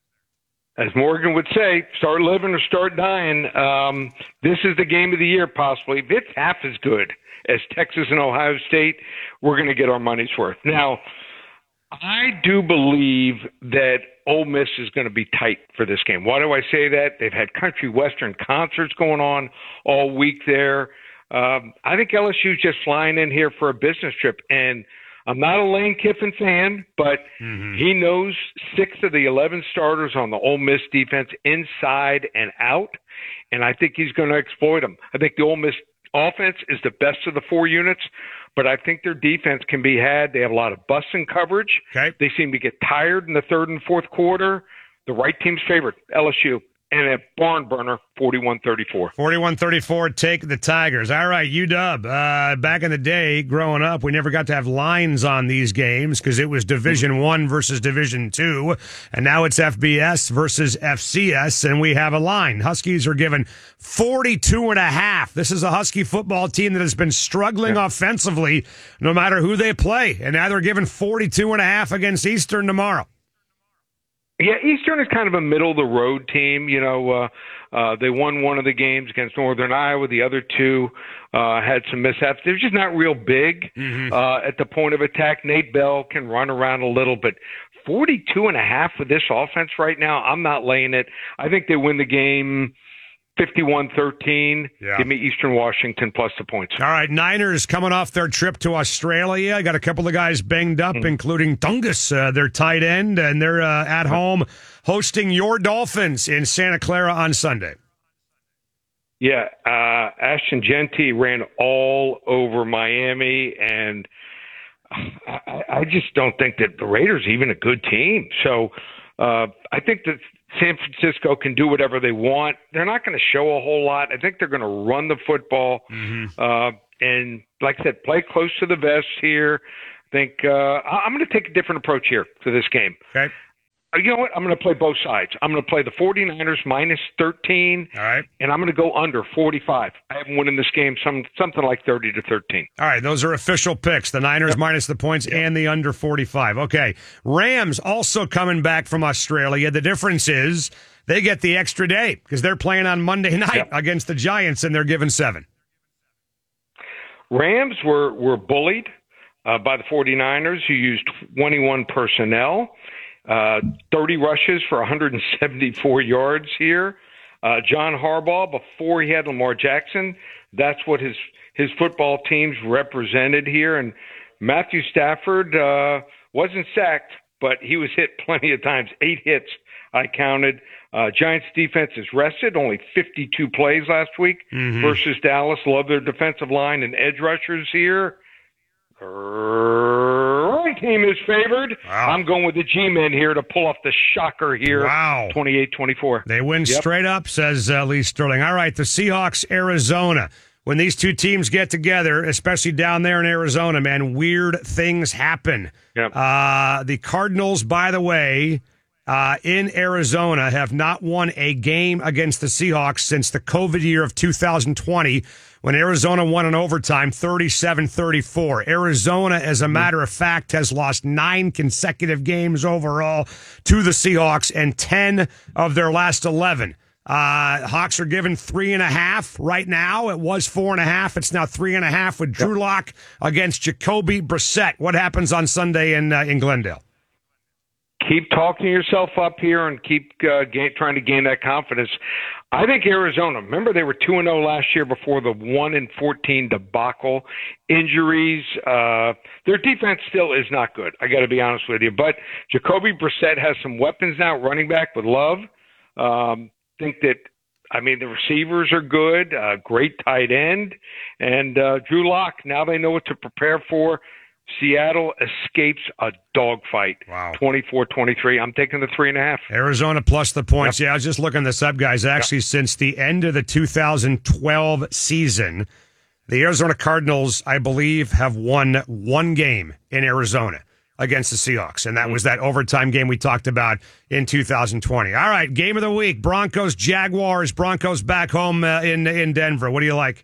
As Morgan would say, start living or start dying. Um, this is the game of the year, possibly. If it's half as good as Texas and Ohio State, we're going to get our money's worth. Now, I do believe that Ole Miss is going to be tight for this game. Why do I say that? They've had country western concerts going on all week there. Um, I think L S U's just flying in here for a business trip. And I'm not a Lane Kiffin fan, but mm-hmm. he knows six of the eleven starters on the Ole Miss defense inside and out. And I think he's going to exploit them. I think the Ole Miss offense is the best of the four units, but I think their defense can be had. They have a lot of busting coverage. Okay. They seem to get tired in the third and fourth quarter. The right team's favorite, L S U, and a barn burner, forty-one thirty-four. forty-one thirty-four, take the Tigers. All right, U W. Uh, back in the day, growing up, we never got to have lines on these games because it was Division One versus Division Two, and now it's F B S versus F C S, and we have a line. Huskies are given forty-two and a half. This is a Husky football team that has been struggling yeah. offensively no matter who they play, and now they're given forty-two and a half against Eastern tomorrow. Yeah, Eastern is kind of a middle-of-the-road team. You know, uh, uh, they won one of the games against Northern Iowa. The other two uh, had some mishaps. They're just not real big mm-hmm. uh, at the point of attack. Nate Bell can run around a little, but forty-two and a half with this offense right now, I'm not laying it. I think they win the game fifty-one thirteen. Yeah. Give me Eastern Washington plus the points. All right, Niners coming off their trip to Australia. I got a couple of guys banged up, mm. including Tungus, uh, their tight end, and they're uh, at home hosting your Dolphins in Santa Clara on Sunday. Yeah, uh, Ashton Genty ran all over Miami, and I, I just don't think that the Raiders are even a good team. So uh, I think that San Francisco can do whatever they want. They're not going to show a whole lot. I think they're going to run the football. Mm-hmm. Uh, and like I said, play close to the vest here. I think uh, I'm going to take a different approach here to this game. Okay. You know what? I'm going to play both sides. I'm going to play the 49ers minus thirteen. All right. And I'm going to go under forty-five. I have them winning this game some something like thirty to thirteen. All right. Those are official picks. The Niners yep. minus the points yep. and the under forty-five. Okay. Rams also coming back from Australia. The difference is they get the extra day because they're playing on Monday night yep. against the Giants, and they're given seven. Rams were, were bullied uh, by the 49ers, who used twenty-one personnel. Uh, thirty rushes for one hundred seventy-four yards here. Uh, John Harbaugh, before he had Lamar Jackson, that's what his his football teams represented here. And Matthew Stafford uh, wasn't sacked, but he was hit plenty of times. Eight hits, I counted. Uh, Giants defense is rested, only fifty-two plays last week mm-hmm. versus Dallas. Love their defensive line and edge rushers here. Right team is favored. Wow. I'm going with the G-men here to pull off the shocker here. Wow. twenty-eight twenty-four. They win yep. straight up, says uh, Lee Sterling. All right, the Seahawks, Arizona. When these two teams get together, especially down there in Arizona, man, weird things happen. Yep. Uh, the Cardinals, by the way, uh, in Arizona have not won a game against the Seahawks since the COVID year of two thousand twenty, when Arizona won in overtime thirty-seven thirty-four. Arizona, as a matter of fact, has lost nine consecutive games overall to the Seahawks and ten of their last eleven. Uh, Hawks are given three and a half right now. It was four and a half. It's now three and a half with Drew Lock against Jacoby Brissett. What happens on Sunday in uh, in Glendale? Keep talking yourself up here and keep uh, gain, trying to gain that confidence. I think Arizona, remember they were two and oh last year before the one and fourteen debacle. Injuries, uh, their defense still is not good. I got to be honest with you. But Jacoby Brissett has some weapons now, running back with Love. Um, think that, I mean, the receivers are good, uh, great tight end. And uh, Drew Lock, now they know what to prepare for. Seattle escapes a dogfight. Wow. twenty-four twenty-three. I'm taking the three and a half. Arizona plus the points. Yep. Yeah, I was just looking this up, guys. Actually, yep. since the end of the two thousand twelve season, the Arizona Cardinals, I believe, have won one game in Arizona against the Seahawks, and that mm-hmm. was that overtime game we talked about in two thousand twenty. All right, game of the week, Broncos, Jaguars. Broncos back home uh, in, in Denver. What do you like?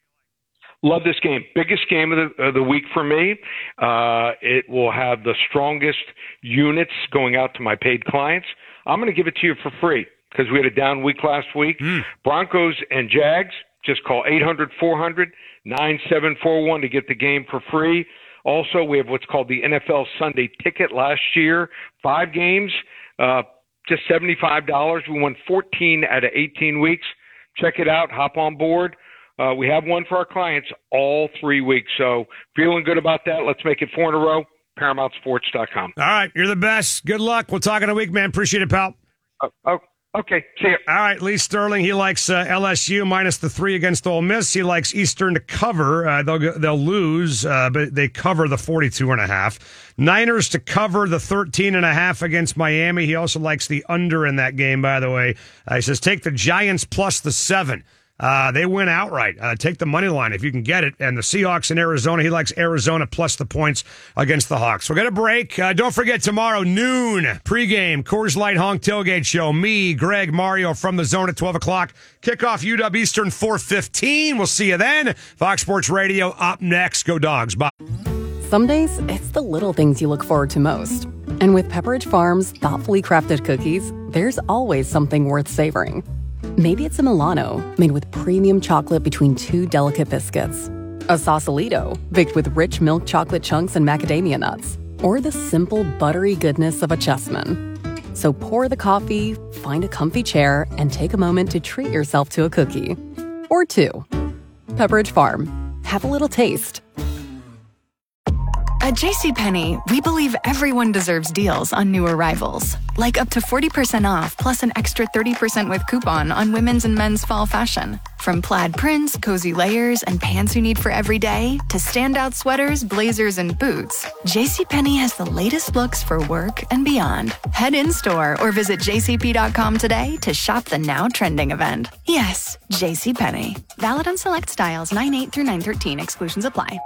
Love this game. Biggest game of the, of the week for me. Uh, it will have the strongest units going out to my paid clients. I'm going to give it to you for free because we had a down week last week. Mm. Broncos and Jags, just call eight hundred four hundred nine seven four one to get the game for free. Also, we have what's called the N F L Sunday Ticket last year. Five games, uh, just seventy-five dollars. We won fourteen out of eighteen weeks. Check it out. Hop on board. Uh, we have one for our clients all three weeks. So feeling good about that. Let's make it four in a row. Paramount Sports dot com. All right. You're the best. Good luck. We'll talk in a week, man. Appreciate it, pal. Oh, oh okay. See you. All right. Lee Sterling, he likes uh, L S U minus the three against Ole Miss. He likes Eastern to cover. Uh, they'll they'll lose, uh, but they cover the forty-two and a half. Niners to cover the thirteen and a half against Miami. He also likes the under in that game, by the way. Uh, he says take the Giants plus the seven. Uh, they win outright. Uh, take the money line if you can get it. And the Seahawks in Arizona, he likes Arizona plus the points against the Hawks. We're going to break. Uh, don't forget tomorrow, noon, pregame, Coors Light Honk Tailgate Show. Me, Greg, Mario from the Zone at twelve o'clock. Kickoff U W Eastern four fifteen. We'll see you then. Fox Sports Radio up next. Go Dogs. Bye. Some days, it's the little things you look forward to most. And with Pepperidge Farm's thoughtfully crafted cookies, there's always something worth savoring. Maybe it's a Milano, made with premium chocolate between two delicate biscuits. A Sausalito, baked with rich milk chocolate chunks and macadamia nuts. Or the simple, buttery goodness of a Chessman. So pour the coffee, find a comfy chair, and take a moment to treat yourself to a cookie. Or two. Pepperidge Farm. Have a little taste. At JCPenney, we believe everyone deserves deals on new arrivals. Like up to forty percent off plus an extra thirty percent with coupon on women's and men's fall fashion. From plaid prints, cozy layers, and pants you need for every day, to standout sweaters, blazers, and boots, JCPenney has the latest looks for work and beyond. Head in-store or visit j c p dot com today to shop the now trending event. Yes, JCPenney. Valid on select styles nine eight through nine thirteen. Exclusions apply.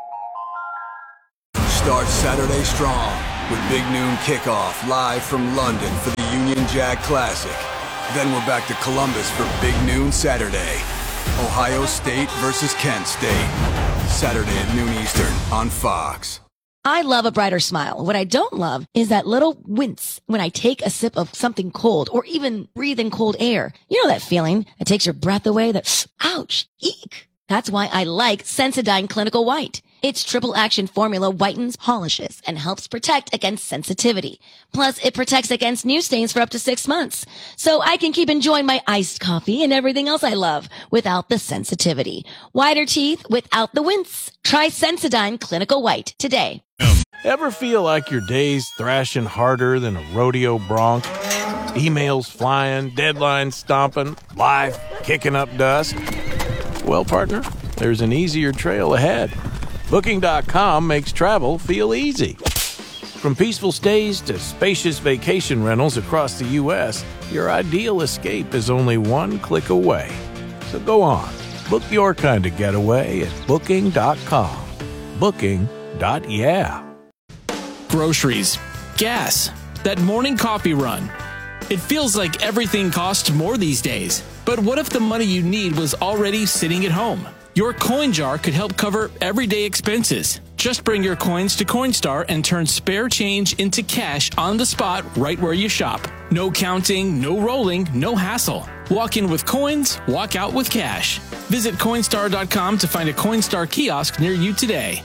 Start Saturday strong with Big Noon Kickoff live from London for the Union Jack Classic. Then we're back to Columbus for Big Noon Saturday. Ohio State versus Kent State. Saturday at noon Eastern on Fox. I love a brighter smile. What I don't love is that little wince when I take a sip of something cold or even breathe in cold air. You know that feeling that takes your breath away, that ouch, eek. That's why I like Sensodyne Clinical White. Its triple action formula whitens, polishes, and helps protect against sensitivity. Plus, it protects against new stains for up to six months. So I can keep enjoying my iced coffee and everything else I love without the sensitivity. Whiter teeth without the wince. Try Sensodyne Clinical White today. Ever feel like your day's thrashing harder than a rodeo bronc? Emails flying, deadlines stomping, life kicking up dust? Well, partner, there's an easier trail ahead. Booking dot com makes travel feel easy. From peaceful stays to spacious vacation rentals across the U S, your ideal escape is only one click away. So go on, book your kind of getaway at Booking dot com. Booking. Yeah. Groceries, gas, that morning coffee run. It feels like everything costs more these days. But what if the money you need was already sitting at home? Your coin jar could help cover everyday expenses. Just bring your coins to Coinstar and turn spare change into cash on the spot right where you shop. No counting, no rolling, no hassle. Walk in with coins, walk out with cash. Visit Coinstar dot com to find a Coinstar kiosk near you today.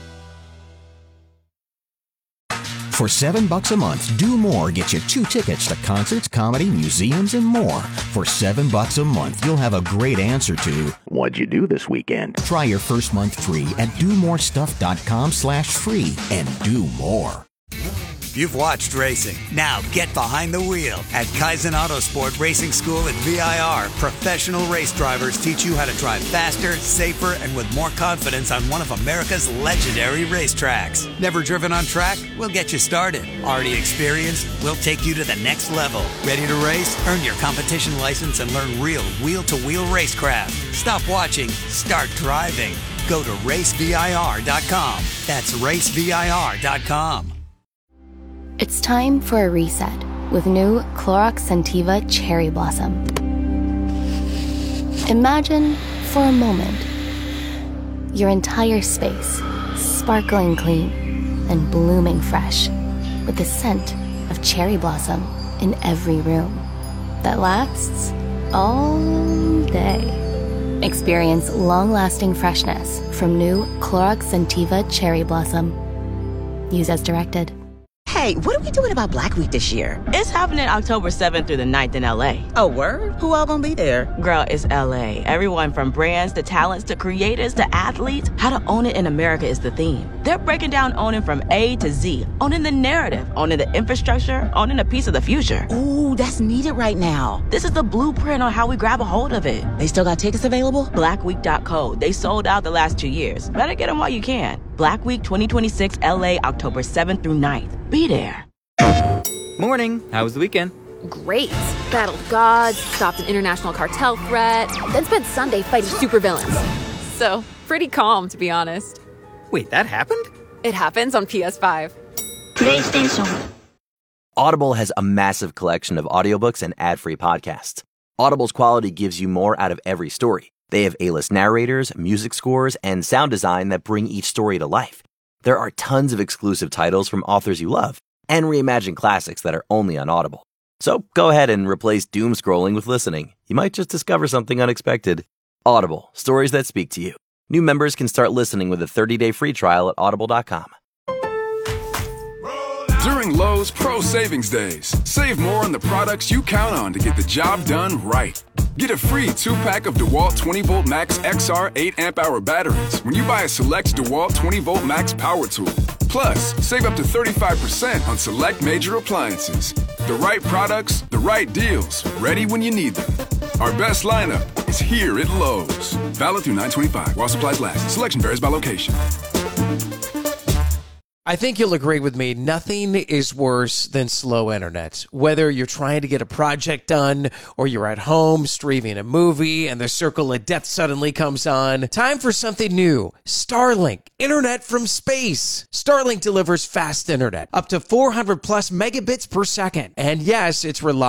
For seven bucks a month, Do More gets you two tickets to concerts, comedy, museums, and more. For seven bucks a month, you'll have a great answer to what'd you do this weekend? Try your first month free at do more stuff dot com slash free and do more. You've watched racing. Now get behind the wheel. At Kaizen Autosport Racing School at V I R, professional race drivers teach you how to drive faster, safer, and with more confidence on one of America's legendary racetracks. Never driven on track? We'll get you started. Already experienced? We'll take you to the next level. Ready to race? Earn your competition license and learn real wheel-to-wheel racecraft. Stop watching. Start driving. Go to race V I R dot com. That's race V I R dot com. It's time for a reset with new Clorox Scentiva Cherry Blossom. Imagine, for a moment, your entire space sparkling clean and blooming fresh with the scent of cherry blossom in every room that lasts all day. Experience long-lasting freshness from new Clorox Scentiva Cherry Blossom. Use as directed. Hey, what are we doing about Black Week this year? It's happening October seventh through the ninth in L A. Oh, word? Who all gonna be there? Girl, it's L A. Everyone from brands to talents to creators to athletes. How to own it in America is the theme. They're breaking down owning from A to Z. Owning the narrative, owning the infrastructure, owning a piece of the future. Ooh, that's needed right now. This is the blueprint on how we grab a hold of it. They still got tickets available? black week dot co. They sold out the last two years. Better get them while you can. Black Week twenty twenty-six L A, October seventh through ninth. Be there. Morning. How was the weekend? Great. Battled gods, stopped an international cartel threat, then spent Sunday fighting supervillains. So, pretty calm, to be honest. Wait, that happened? It happens on P S five. PlayStation. Audible has a massive collection of audiobooks and ad-free podcasts. Audible's quality gives you more out of every story. They have A-list narrators, music scores, and sound design that bring each story to life. There are tons of exclusive titles from authors you love, and reimagined classics that are only on Audible. So go ahead and replace doom scrolling with listening. You might just discover something unexpected. Audible, stories that speak to you. New members can start listening with a thirty-day free trial at audible dot com. During Lowe's Pro Savings Days, save more on the products you count on to get the job done right. Get a free two-pack of DeWalt twenty volt Max X R eight amp hour batteries when you buy a select DeWalt twenty volt Max power tool. Plus, save up to thirty-five percent on select major appliances. The right products, the right deals, ready when you need them. Our best lineup is here at Lowe's. Valid through nine twenty-five while supplies last. Selection varies by location. I think you'll agree with me, nothing is worse than slow internet. Whether you're trying to get a project done or you're at home streaming a movie and the circle of death suddenly comes on, time for something new. Starlink, internet from space. Starlink delivers fast internet, up to four hundred plus megabits per second. And yes, it's reliable.